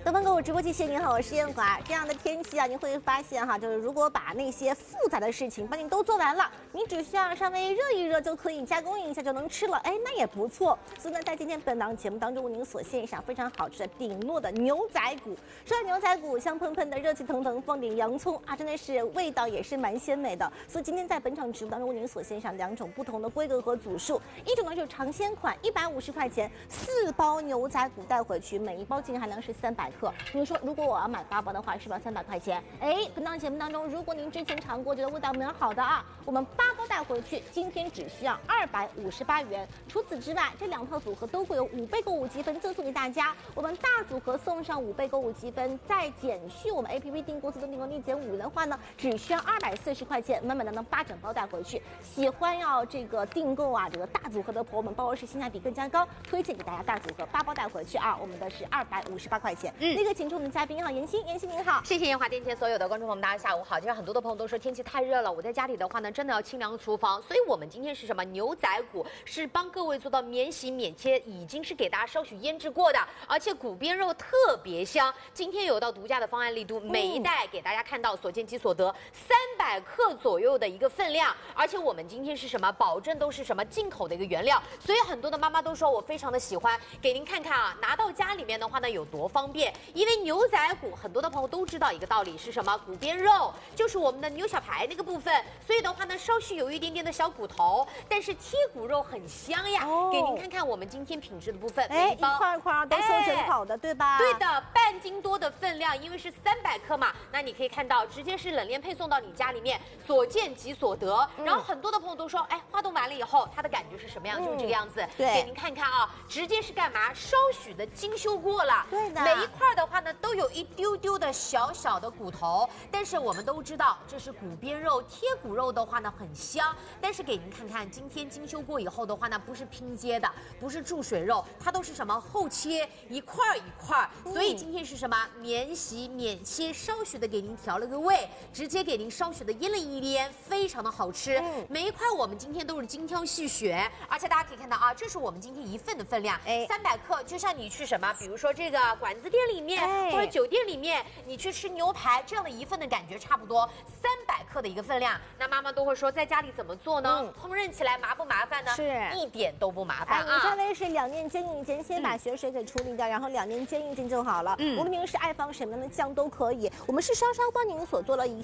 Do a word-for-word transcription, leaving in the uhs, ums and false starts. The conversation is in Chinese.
东方购物直播间，谢谢您好，我是燕华。这样的天气啊，你会发现哈，就是如果把那些复杂的事情帮你都做完了，你只需要稍微热一热就可以加工一下就能吃了，哎，那也不错。所以呢，在今天本档节目当中，为您所献上非常好吃的顶糯的牛仔骨。说到牛仔骨，香喷喷的，热气腾腾，放点洋葱啊，真的是味道也是蛮鲜美的。所以今天在本场直播当中，为您所献上两种不同的规格和组数，一种呢就是尝鲜款，一百五十块钱，四包牛仔骨带回去，每一包净含量是三百克。你说如果我要买八包的话，是不是三百块钱？哎，本档节目当中，如果您之前尝过，觉得味道蛮好的啊，我们八包带回去，今天只需要二百五十八元。除此之外，这两套组合都会有五倍购物积分赠送给大家。我们大组合送上五倍购物积分，再减去我们 A P P 订购自动订购立减五的话呢，只需要二百四十块钱，满满当当八整包带回去。喜欢要这个订购啊，这个大组合的朋友们，包是性价比更加高，推荐给大家大组合八包带回去啊，我们的是二百五十八块钱。嗯，那个请出我们的嘉宾哈，妍希，妍希您好， 谢谢燕华电前所有的观众朋友们，大家下午好。其实很多的朋友都说天气太热了，我在家里的话呢，真的要清凉厨房，所以我们今天是什么？牛仔骨是帮各位做到免洗免切，已经是给大家稍许腌制过的，而且骨边肉特别香。今天有到独家的方案力度，每一袋给大家看到所见即所得，三百克左右的一个分量，而且我们今天是什么？保证都是什么进口的一个原料，所以很多的妈妈都说我非常的喜欢，给您看看啊，拿到家里面的话呢有多方便。因为牛仔骨很多的朋友都知道一个道理是什么？骨边肉就是我们的牛小排那个部分，所以的话呢稍许有一点点的小骨头，但是贴骨肉很香呀。哦、给您看看我们今天品质的部分， 哎，一块一块都修整好的，哎、对吧？ 对的，半斤多的分量，因为是三百克嘛，那你可以看到直接是冷链配送到你家里面，所见即所得。嗯、然后很多的朋友都说，哎，化冻完了以后它的感觉是什么样？嗯、就是这个样子。对，给您看看啊，直接是干嘛？稍许的精修过了。 对的， 每一块的话呢都有一丢丢的小小的骨头，但是我们都知道这是骨边肉，贴骨肉的话呢很香。但是给您看看，今天精修过以后的话呢，不是拼接的，不是注水肉，它都是什么厚切一块一块，嗯、所以今天是什么免洗免切，稍许的给您调了个味，直接给您稍许的腌了一腌，非常的好吃。嗯、每一块我们今天都是精挑细选，而且大家可以看到啊，这是我们今天一份的分量，哎，三百克，就像你去什么，比如说这个馆子店里面、哎、或者酒店里面，你去吃牛排这样的一份的感觉差不多，三百克的一个分量。那妈妈都会说，在家里怎么做呢？嗯、烹饪起来麻不麻烦呢？ 是， 一点都不麻烦啊。 你稍微是两面煎一煎，先把血水给处理掉，嗯、然后两面煎一煎就好了。嗯，无论您是爱放什么样的酱都可以，我们是稍稍帮您所做了一